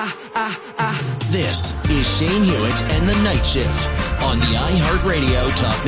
This is Shane Hewitt and the Night Shift on the iHeartRadio Talk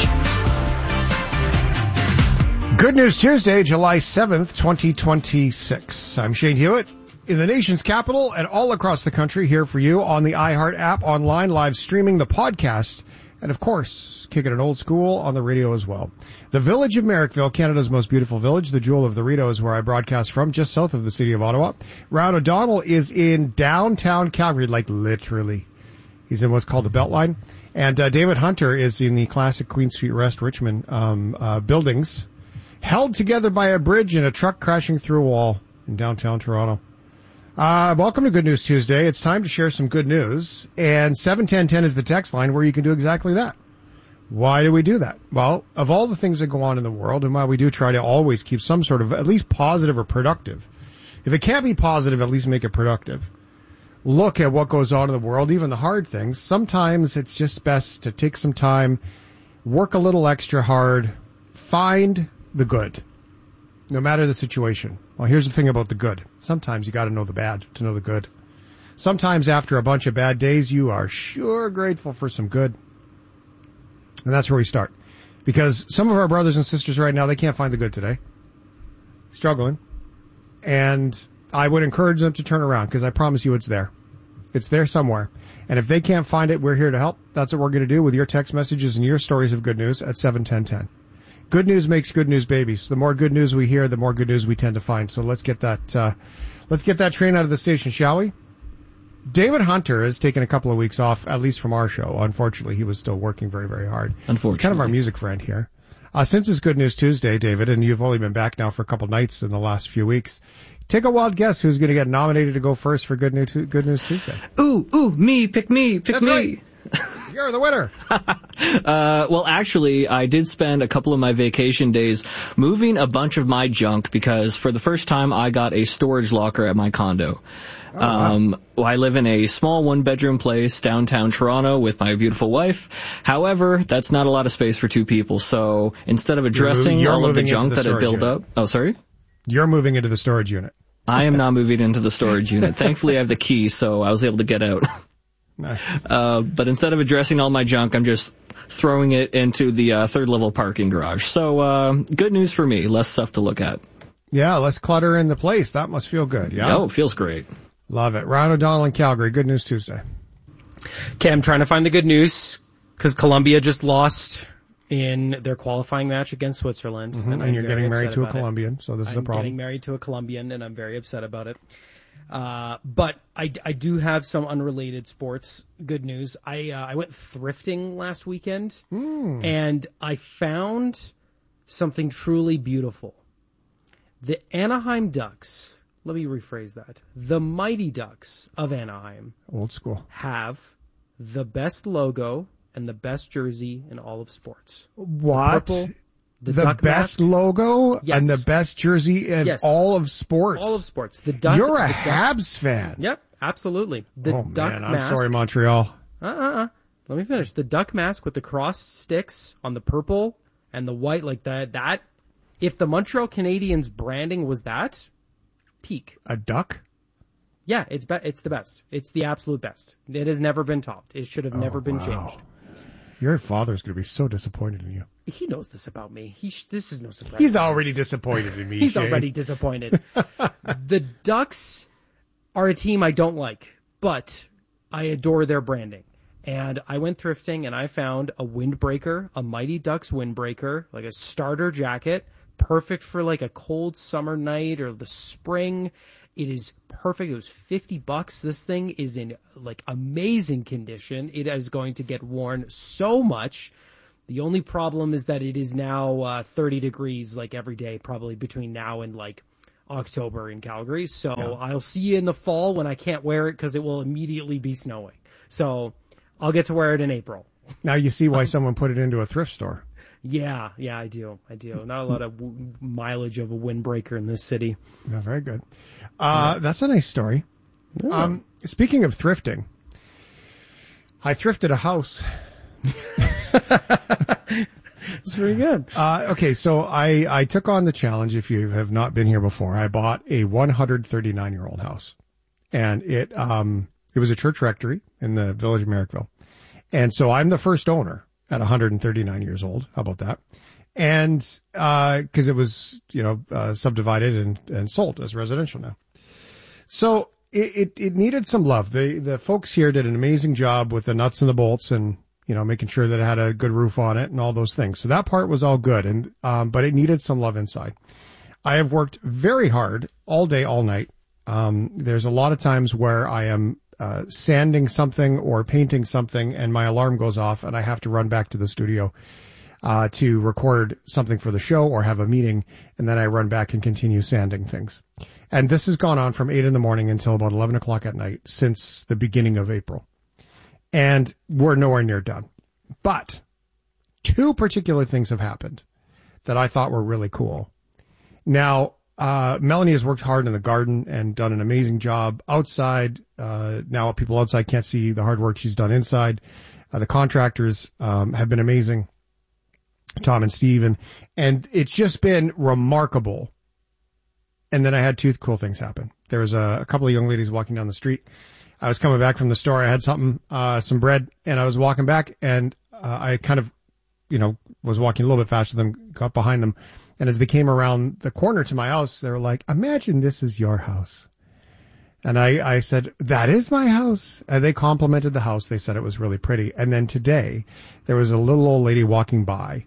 Network. Good News Tuesday, July 7th, 2026. I'm Shane Hewitt in the nation's capital and all across the country, here for you on the iHeart app, online, live streaming, the podcast, and of course, kicking it old school on the radio as well. The village of Merrickville, Canada's most beautiful village, the jewel of the Rideau, is where I broadcast from, just south of the city of Ottawa. Ryan O'Donnell is in downtown Calgary, like literally. He's in what's called the Beltline. And David Hunter is in the classic Queen Street West Richmond buildings, held together by a bridge and a truck crashing through a wall in downtown Toronto. Welcome to Good News Tuesday. It's time to share some good news. And 71010 is the text line where you can do exactly that. Why do we do that? Well, of all the things that go on in the world, and while we do try to always keep some sort of at least positive or productive, if it can't be positive, at least make it productive. Look at what goes on in the world, even the hard things. Sometimes it's just best to take some time, work a little extra hard, find the good, no matter the situation. Well, here's the thing about the good. Sometimes you got to know the bad to know the good. Sometimes after a bunch of bad days, you are sure grateful for some good. And that's where we start. Because some of our brothers and sisters right now, they can't find the good today. Struggling. And I would encourage them to turn around, because I promise you it's there. It's there somewhere. And if they can't find it, we're here to help. That's what we're going to do with your text messages and your stories of good news at 71010. Good news makes good news babies. The more good news we hear, the more good news we tend to find. So let's get that train out of the station, shall we? David Hunter has taken a couple of weeks off, at least from our show. Unfortunately, he was still working very, very hard. Unfortunately. He's kind of our music friend here. Since it's Good News Tuesday, David, and you've only been back now for a couple nights in the last few weeks, take a wild guess who's going to get nominated to go first for Good News Tuesday. Ooh, me, pick me. That's me. Right. You're the winner. Well, actually, I did spend a couple of my vacation days moving a bunch of my junk because for the first time I got a storage locker at my condo. Oh, wow. I live in a small one-bedroom place downtown Toronto with my beautiful wife. However, that's not a lot of space for two people. So instead of addressing all of the junk that had built up... Oh, sorry? You're moving into the storage unit. I am not moving into the storage unit. Thankfully, I have the key, so I was able to get out. Nice. But instead of addressing all my junk, I'm just throwing it into the third-level parking garage. So good news for me. Less stuff to look at. Yeah, less clutter in the place. That must feel good, yeah? Oh, it feels great. Love it. Ryan O'Donnell in Calgary. Good News Tuesday. Okay, I'm trying to find the good news because Colombia just lost in their qualifying match against Switzerland. Mm-hmm. And you're getting married to a Colombian, so this is a problem. I'm getting married to a Colombian, and I'm very upset about it. But I do have some unrelated sports good news. I went thrifting last weekend, and I found something truly beautiful. The Anaheim Ducks, let me rephrase that. The Mighty Ducks of Anaheim, old school, have the best logo and the best jersey in all of sports. What? Purple, the best logo yes. and the best jersey in yes. all of sports. All of sports. The Ducks. You're a Habs fan. Yep, absolutely. The duck man, mask. I'm sorry, Montreal. Let me finish. The duck mask with the crossed sticks on the purple and the white, like that. If the Montreal Canadiens branding was that, peak. A duck? Yeah, it's the best. It's the absolute best. It has never been topped. It should have never been changed. Your father's going to be so disappointed in you. He knows this about me. This is no surprise. He's already disappointed in me. He's Shane. already disappointed. The Ducks are a team I don't like, but I adore their branding. And I went thrifting and I found a windbreaker, a Mighty Ducks windbreaker, like a starter jacket, perfect for like a cold summer night or the spring. It is perfect. It was $50. This thing is in like amazing condition. It is going to get worn so much. The only problem is that it is now 30 degrees like every day, probably between now and like October in Calgary. So yeah. I'll see you in the fall when I can't wear it because it will immediately be snowing. So I'll get to wear it in April. Now you see why someone put it into a thrift store. Yeah, I do. Not a lot of mileage of a windbreaker in this city. Yeah, very good. That's a nice story. Yeah. Speaking of thrifting, I thrifted a house. It's very good. Okay, so I took on the challenge. If you have not been here before, I bought a 139-year-old house. and it was a church rectory in the village of Merrickville. And so I'm the first owner at 139 years old. How about that? And, cause it was, subdivided and sold as residential now. So it needed some love. The folks here did an amazing job with the nuts and the bolts and, making sure that it had a good roof on it and all those things. So that part was all good. And, but it needed some love inside. I have worked very hard all day, all night. There's a lot of times where I am, sanding something or painting something and my alarm goes off and I have to run back to the studio, to record something for the show or have a meeting. And then I run back and continue sanding things. And this has gone on from 8 a.m. until about 11 o'clock at night since the beginning of April. And we're nowhere near done. But 2 particular things have happened that I thought were really cool. Now, Melanie has worked hard in the garden and done an amazing job outside. Now people outside can't see the hard work she's done inside. The contractors, have been amazing. Tom and Steve, and it's just been remarkable. And then I had 2 cool things happen. There was a couple of young ladies walking down the street. I was coming back from the store. I had something, some bread, and I was walking back, and I kind of, was walking a little bit faster than got behind them. And as they came around the corner to my house, they were like, "Imagine this is your house." And I said, "That is my house." And they complimented the house. They said it was really pretty. And then today, there was a little old lady walking by,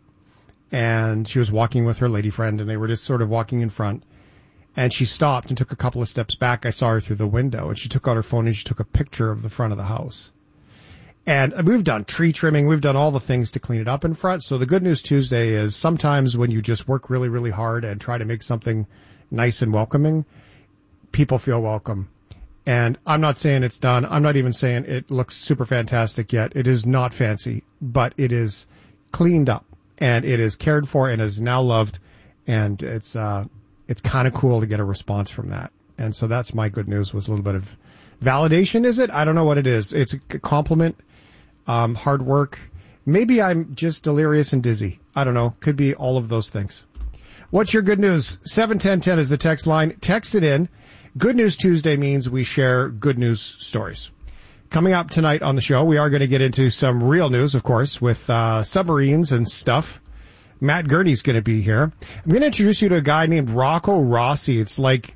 and she was walking with her lady friend, and they were just sort of walking in front. And she stopped and took a couple of steps back. I saw her through the window, and she took out her phone and she took a picture of the front of the house. And we've done tree trimming. We've done all the things to clean it up in front. So the Good News Tuesday is sometimes when you just work really, really hard and try to make something nice and welcoming, people feel welcome. And I'm not saying it's done. I'm not even saying it looks super fantastic yet. It is not fancy, but it is cleaned up and it is cared for and is now loved. And it's kind of cool to get a response from that. And so that's my good news, was a little bit of validation, is it? I don't know what it is. It's a compliment, hard work. Maybe I'm just delirious and dizzy. I don't know. Could be all of those things. What's your good news? 71010 is the text line. Text it in. Good News Tuesday means we share good news stories. Coming up tonight on the show, we are going to get into some real news, of course, with submarines and stuff. Matt Gurney's going to be here. I'm going to introduce you to a guy named Rocco Rossi. It's like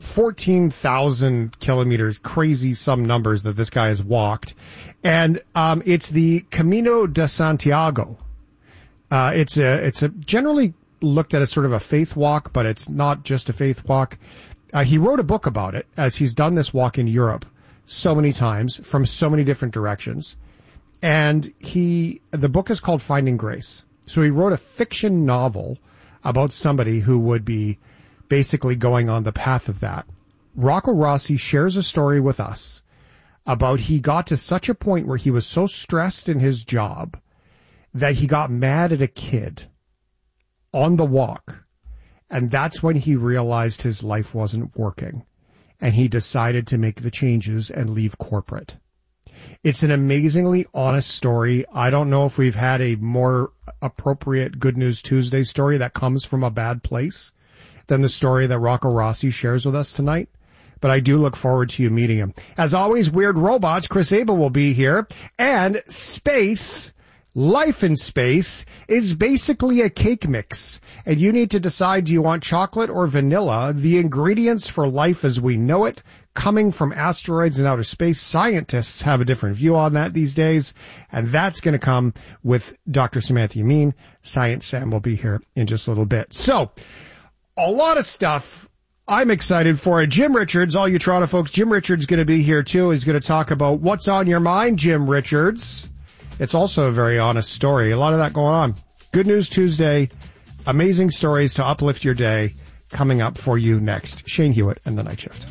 14,000 kilometers, crazy some numbers that this guy has walked. And it's the Camino de Santiago. It's a generally looked at as sort of a faith walk, but it's not just a faith walk. He wrote a book about it, as he's done this walk in Europe so many times from so many different directions. And the book is called Finding Grace. So he wrote a fiction novel about somebody who would be basically going on the path of that. Rocco Rossi shares a story with us about he got to such a point where he was so stressed in his job that he got mad at a kid on the walk. And that's when he realized his life wasn't working. And he decided to make the changes and leave corporate. It's an amazingly honest story. I don't know if we've had a more appropriate Good News Tuesday story that comes from a bad place than the story that Rocco Rossi shares with us tonight. But I do look forward to you meeting him. As always, Weird Robots, Chris Abel will be here. And space, life in space, is basically a cake mix. And you need to decide, do you want chocolate or vanilla? The ingredients for life as we know it, coming from asteroids and outer space. Scientists have a different view on that these days, and that's going to come with Dr. Samantha Yamin. Science Sam will be here in just a little bit. So, a lot of stuff. I'm excited for it. Jim Richards, all you Toronto folks, Jim Richards going to be here too. He's going to talk about what's on your mind, Jim Richards. It's also a very honest story. A lot of that going on. Good News Tuesday. Amazing stories to uplift your day coming up for you next. Shane Hewitt and the Night Shift.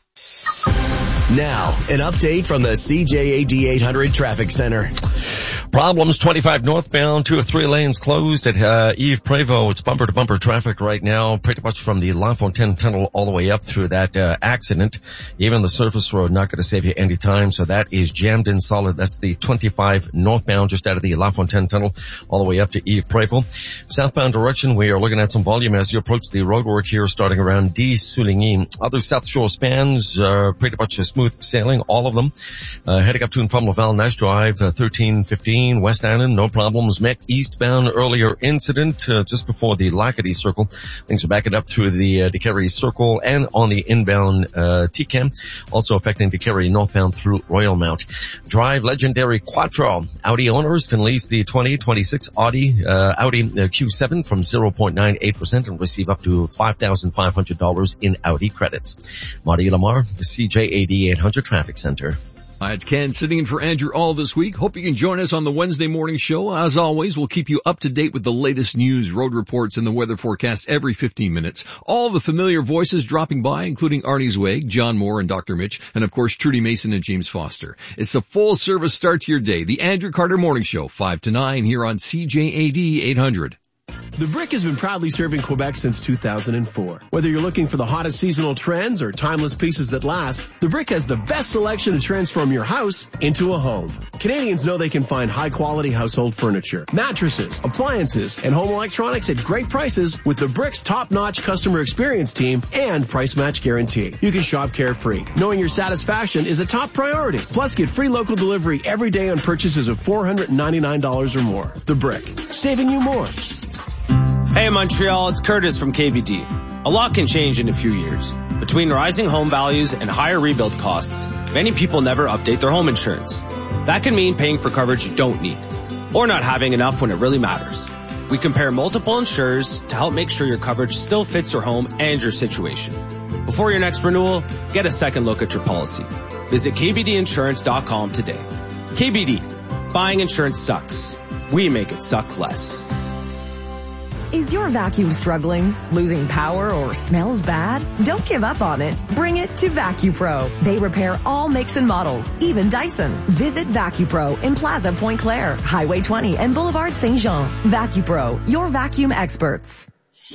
Now, an update from the CJAD 800 Traffic Center. Problems, 25 northbound, 2 of 3 lanes closed at Yves Prévost. It's bumper-to-bumper traffic right now, pretty much from the La Fontaine Tunnel all the way up through that accident. Even the surface road not going to save you any time, so that is jammed in solid. That's the 25 northbound, just out of the La Fontaine Tunnel, all the way up to Yves Prévost. Southbound direction, we are looking at some volume as you approach the roadwork here, starting around Souligny. Other South Shore spans are pretty much a smooth sailing, all of them. Heading up to and from Laval Nash Drive, 1315 West Annan, no problems. Met eastbound earlier incident just before the Lacadie Circle. Things are backing up through the DeCarry Circle and on the inbound TCAM, also affecting DeCarry northbound through Royal Mount. Drive legendary Quattro. Audi owners can lease the 2026 Audi Q7 from 0.98% and receive up to $5,500 in Audi credits. Marty Lamar, the CJAD 800 Traffic Center. Hi, it's Ken sitting in for Andrew all this week. Hope you can join us on the Wednesday morning show. As always, we'll keep you up to date with the latest news, road reports, and the weather forecast every 15 minutes. All the familiar voices dropping by, including Arnie Zweig, John Moore, and Dr. Mitch, and of course Trudy Mason and James Foster. It's a full service start to your day. The Andrew Carter Morning Show, 5 to 9 here on CJAD 800. The Brick has been proudly serving Quebec since 2004. Whether you're looking for the hottest seasonal trends or timeless pieces that last, The Brick has the best selection to transform your house into a home. Canadians know they can find high-quality household furniture, mattresses, appliances, and home electronics at great prices with The Brick's top-notch customer experience team and price match guarantee. You can shop carefree, knowing your satisfaction is a top priority. Plus, get free local delivery every day on purchases of $499 or more. The Brick, saving you more. Hey Montreal, it's Curtis from KBD. A lot can change in a few years. Between rising home values and higher rebuild costs, many people never update their home insurance. That can mean paying for coverage you don't need, or not having enough when it really matters. We compare multiple insurers to help make sure your coverage still fits your home and your situation. Before your next renewal, get a second look at your policy. Visit kbdinsurance.com today. KBD, buying insurance sucks. We make it suck less. Is your vacuum struggling, losing power, or smells bad? Don't give up on it. Bring it to VacuPro. They repair all makes and models, even Dyson. Visit VacuPro in Plaza Pointe-Claire, Highway 20, and Boulevard Saint-Jean. VacuPro, your vacuum experts.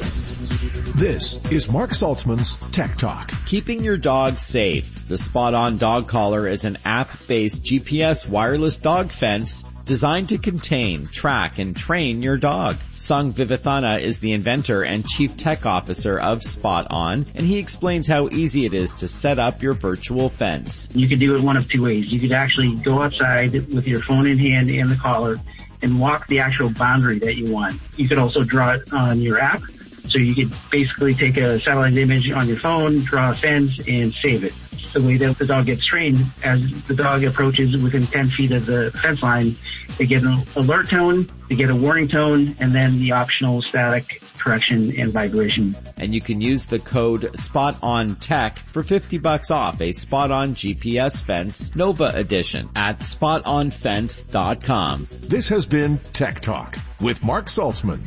This is Mark Saltzman's Tech Talk. Keeping your dog safe. The Spot On Dog Collar is an app-based GPS wireless dog fence designed to contain, track, and train your dog. Sung Vivathana is the inventor and chief tech officer of Spot On, and he explains how easy it is to set up your virtual fence. You could do it one of two ways. You could actually go outside with your phone in hand and the collar and walk the actual boundary that you want. You could also draw it on your app. So you could basically take a satellite image on your phone, draw a fence, and save it. The way that the dog gets trained, as the dog approaches within 10 feet of the fence line, they get an alert tone, they get a warning tone, and then the optional static correction and vibration. And you can use the code SPOTONTECH for $50 off a Spot On GPS fence Nova edition at spotonfence.com. This has been Tech Talk with Mark Saltzman.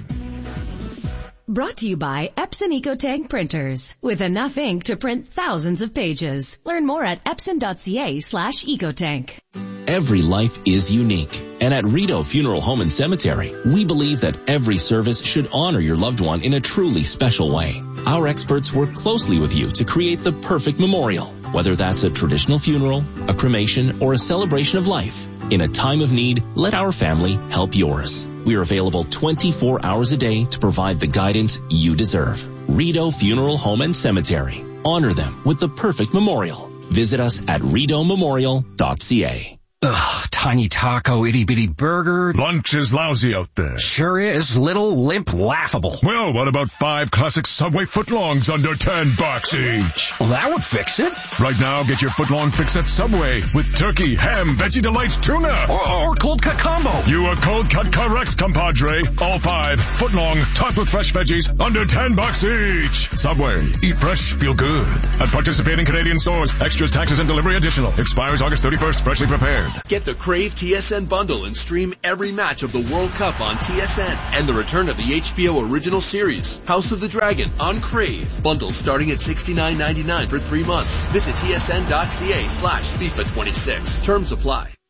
Brought to you by Epson EcoTank printers. With enough ink to print thousands of pages. Learn more at epson.ca/ecotank. Every life is unique. And at Rideau Funeral Home and Cemetery, we believe that every service should honor your loved one in a truly special way. Our experts work closely with you to create the perfect memorial, whether that's a traditional funeral, a cremation, or a celebration of life. In a time of need, let our family help yours. We are available 24 hours a day to provide the guidance you deserve. Rideau Funeral Home and Cemetery. Honor them with the perfect memorial. Visit us at rideaumemorial.ca. Ugh, tiny taco, itty-bitty burger. Lunch is lousy out there. Sure is. Little, limp, laughable. Well, what about 5 classic Subway footlongs under $10 each? Well, that would fix it. Right now, get your footlong fix at Subway with turkey, ham, Veggie Delights, tuna. Or cold cut combo. You are cold cut correct, compadre. All 5 footlong, topped with fresh veggies, under $10 each. Subway. Eat fresh, feel good. At participating Canadian stores. Extras, taxes, and delivery additional. Expires August 31st. Freshly prepared. Get the Crave TSN bundle and stream every match of the World Cup on TSN and the return of the HBO original series, House of the Dragon, on Crave. Bundles starting at $69.99 for 3 months. Visit tsn.ca/FIFA26. Terms apply.